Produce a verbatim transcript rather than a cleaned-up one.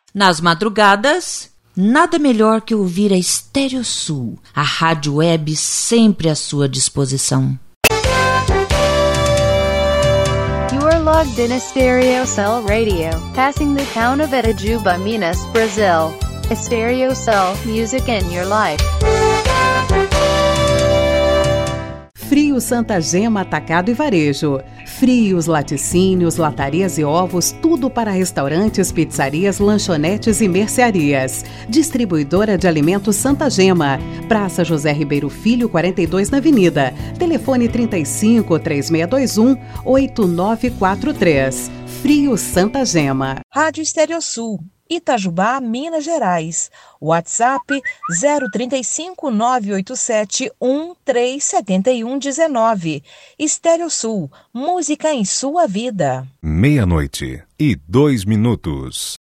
Nas madrugadas, nada melhor que ouvir a Estéreo Sul, a rádio web sempre à sua disposição. You are logged in Estéreo Sul Radio, passing the town of Itajuba, Minas, Brazil. Estéreo Sul, music in your life. Frios Santa Gema Atacado e Varejo. Frios, laticínios, latarias e ovos, tudo para restaurantes, pizzarias, lanchonetes e mercearias. Distribuidora de alimentos Santa Gema. Praça José Ribeiro Filho, quarenta e dois na Avenida. Telefone trinta e cinco, três seis dois um, oito nove quatro três. Frios Santa Gema. Rádio Estéreo Sul, Itajubá, Minas Gerais. WhatsApp zero trinta e cinco, nove oito sete, um três sete um um nove. Estéreo Sul, música em sua vida. Meia-noite e dois minutos.